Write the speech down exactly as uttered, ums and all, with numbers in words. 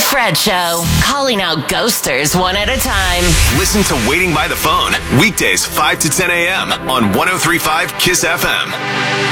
Fred Show, calling out ghosters one at a time. Listen to Waiting by the Phone, weekdays five to ten a.m. on one oh three point five KISS F M.